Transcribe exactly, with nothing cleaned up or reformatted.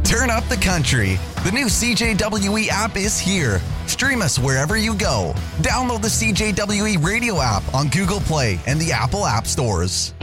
Turn up the country. The new C J W E app is here. Stream us wherever you go. Download the C J W E radio app on Google Play and the Apple App Stores.